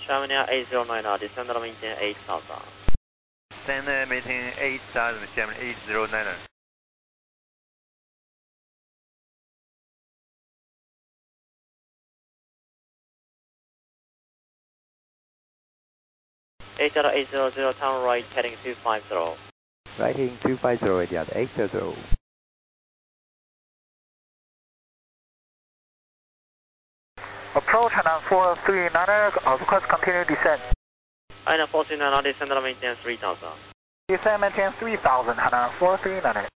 Shamania 809, descend and maintain 8000. Descend and maintain 8000, Shamania 809. ATR 800, turn right, heading 250. Right heading 250, Etihad 800. Approach Hainan 439, of course continue descent. Hainan 439, descend and maintain 3000. Descend maintain 3000, Hainan 439.